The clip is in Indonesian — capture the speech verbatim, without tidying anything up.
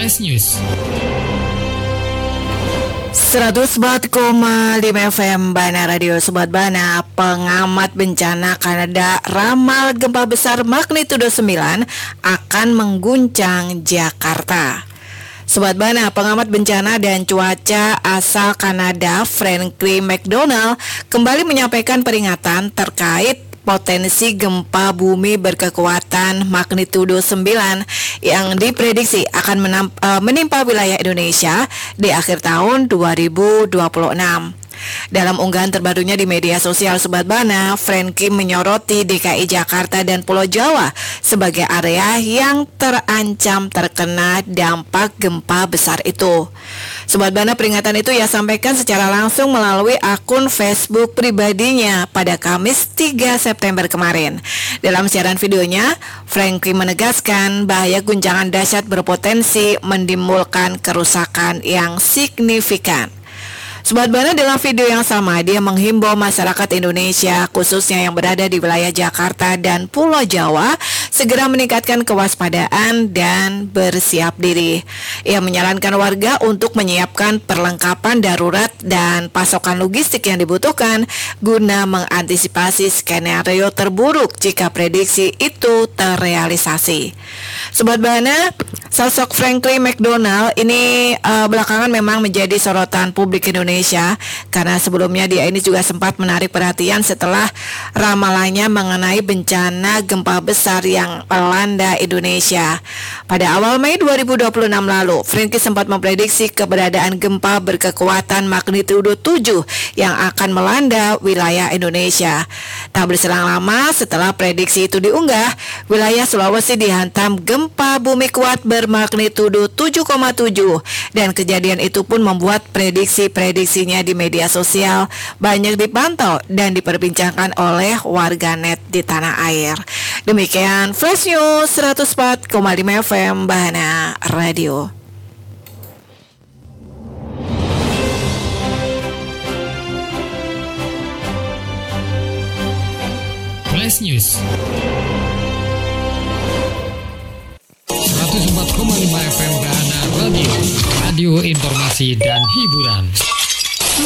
Flash News seratus empat koma lima F M Bana Radio. Sobat Bana, pengamat bencana Kanada ramal gempa besar magnitudo sembilan akan mengguncang Jakarta. Sobat Bana, pengamat bencana dan cuaca asal Kanada Franklin McDonald kembali menyampaikan peringatan terkait potensi gempa bumi berkekuatan magnitudo sembilan yang diprediksi akan menam, uh, menimpa wilayah Indonesia di akhir tahun dua ribu dua puluh enam. Dalam unggahan terbarunya di media sosial Sobat Bana, Franky menyoroti D K I Jakarta dan Pulau Jawa sebagai area yang terancam terkena dampak gempa besar itu. Sobat Bana, peringatan itu ia sampaikan secara langsung melalui akun Facebook pribadinya pada Kamis tiga September kemarin. Dalam siaran videonya, Franky menegaskan bahaya guncangan dahsyat berpotensi menimbulkan kerusakan yang signifikan. Sobat Bana, dalam video yang sama dia menghimbau masyarakat Indonesia khususnya yang berada di wilayah Jakarta dan Pulau Jawa segera meningkatkan kewaspadaan dan bersiap diri. Ia menyarankan warga untuk menyiapkan perlengkapan darurat dan pasokan logistik yang dibutuhkan guna mengantisipasi skenario terburuk jika prediksi itu terrealisasi. Sobat Bana, sosok Franklin McDonald ini uh, belakangan memang menjadi sorotan publik Indonesia karena sebelumnya dia ini juga sempat menarik perhatian setelah ramalannya mengenai bencana gempa besar yang melanda Indonesia. Pada awal Mei dua ribu dua puluh enam lalu, Franky sempat memprediksi keberadaan gempa berkekuatan magnitudo tujuh yang akan melanda wilayah Indonesia. Tak berselang lama setelah prediksi itu diunggah, wilayah Sulawesi dihantam gempa bumi kuat bermagnitudo tujuh koma tujuh dan kejadian itu pun membuat prediksi-prediksi Isinya di media sosial banyak dipantau dan diperbincangkan oleh warganet di tanah air. Demikian Flash News seratus empat koma lima F M Bana Radio. Flash News seratus empat koma lima F M Bana Radio, radio informasi dan hiburan.